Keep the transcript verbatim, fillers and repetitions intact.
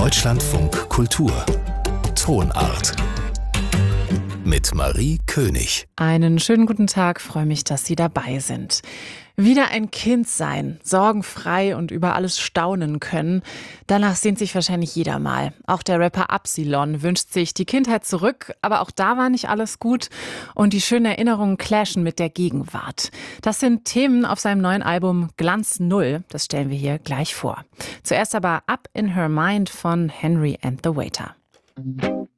Deutschlandfunk Kultur Tonart mit Marie König. Einen schönen guten Tag, freue mich, dass Sie dabei sind. Wieder ein Kind sein, sorgenfrei und über alles staunen können. Danach sehnt sich wahrscheinlich jeder mal. Auch der Rapper Absilon wünscht sich die Kindheit zurück, aber auch da war nicht alles gut und die schönen Erinnerungen clashen mit der Gegenwart. Das sind Themen auf seinem neuen Album Glanz Null, das stellen wir hier gleich vor. Zuerst aber Up in Her Mind von Henry and the Waiter.